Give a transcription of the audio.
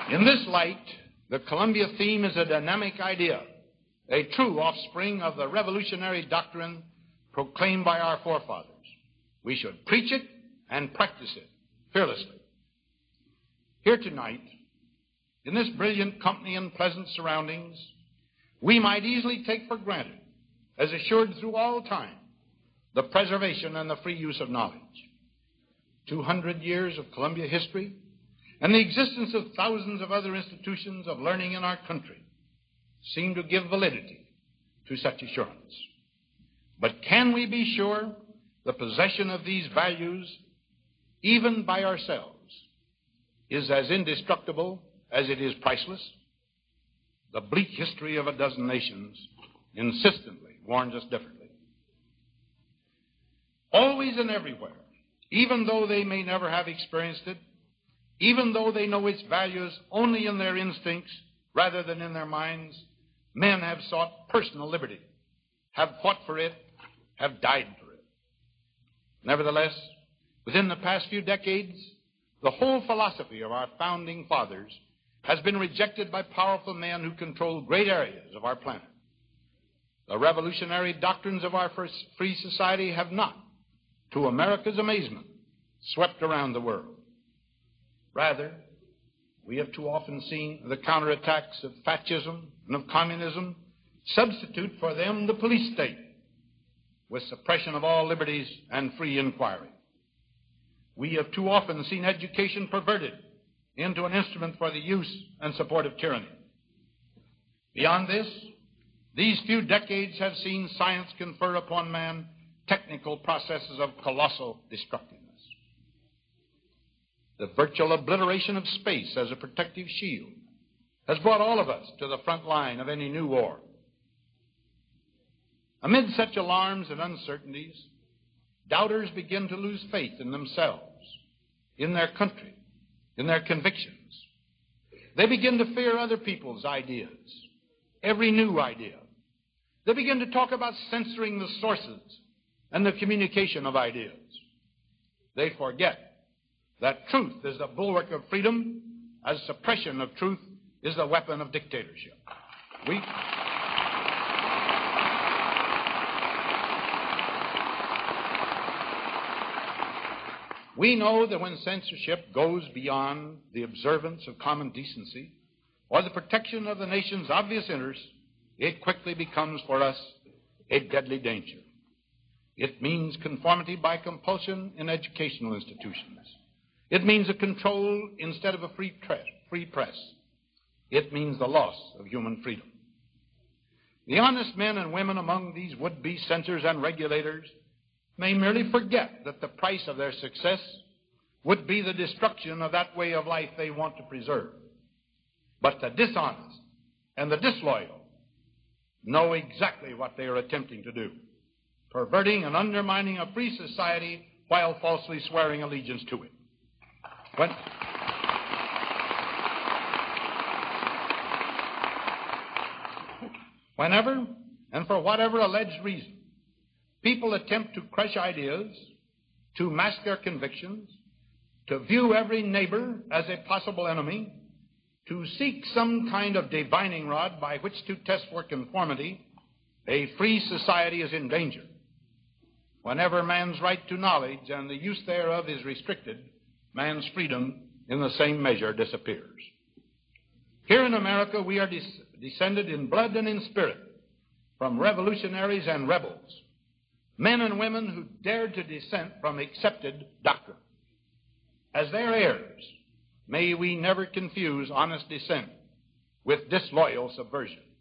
In this light, the Columbia theme is a dynamic idea, a true offspring of the revolutionary doctrine proclaimed by our forefathers. We should preach it and practice it fearlessly. Here tonight, in this brilliant company and pleasant surroundings, we might easily take for granted, as assured through all time, the preservation and the free use of knowledge. 200 years of Columbia history and the existence of thousands of other institutions of learning in our country seem to give validity to such assurance. But can we be sure the possession of these values, even by ourselves, is as indestructible as it is priceless? The bleak history of a dozen nations insistently warns us differently. Always and everywhere, even though they may never have experienced it, even though they know its values only in their instincts rather than in their minds, men have sought personal liberty, have fought for it, have died for it. Nevertheless, within the past few decades, the whole philosophy of our founding fathers has been rejected by powerful men who control great areas of our planet. The revolutionary doctrines of our free society have not, to America's amazement, swept around the world. Rather, we have too often seen the counterattacks of fascism and of communism substitute for them the police state, with suppression of all liberties and free inquiry. We have too often seen education perverted into an instrument for the use and support of tyranny. Beyond this, these few decades have seen science confer upon man technical processes of colossal destructiveness. The virtual obliteration of space as a protective shield has brought all of us to the front line of any new war. Amid such alarms and uncertainties, doubters begin to lose faith in themselves, in their country, in their convictions. They begin to fear other people's ideas, every new idea. They begin to talk about censoring the sources and the communication of ideas. They forget that truth is the bulwark of freedom, as suppression of truth is the weapon of dictatorship. We know that when censorship goes beyond the observance of common decency or the protection of the nation's obvious interests, it quickly becomes for us a deadly danger. It means conformity by compulsion in educational institutions. It means a control instead of a free press. It means the loss of human freedom. The honest men and women among these would-be censors and regulators may merely forget that the price of their success would be the destruction of that way of life they want to preserve. But the dishonest and the disloyal know exactly what they are attempting to do, perverting and undermining a free society while falsely swearing allegiance to it. Whenever and for whatever alleged reason, people attempt to crush ideas, to mask their convictions, to view every neighbor as a possible enemy, to seek some kind of divining rod by which to test for conformity, a free society is in danger. Whenever man's right to knowledge and the use thereof is restricted, man's freedom in the same measure disappears. Here in America, we are descended in blood and in spirit from revolutionaries and rebels, men and women who dared to dissent from accepted doctrine. As their heirs, may we never confuse honest dissent with disloyal subversion.